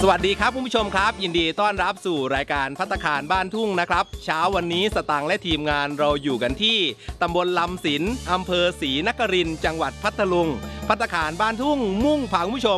สวัสดีครับคุณผู้ชมครับยินดีต้อนรับสู่รายการภัตตาคารบ้านทุ่งนะครับเช้าวันนี้สตางค์และทีมงานเราอยู่กันที่ตำบลลำสินอำเภอศรีนครินทร์จังหวัดพัทลุงภัตตาคารบ้านทุ่งมุ่งพาคุณผู้ชม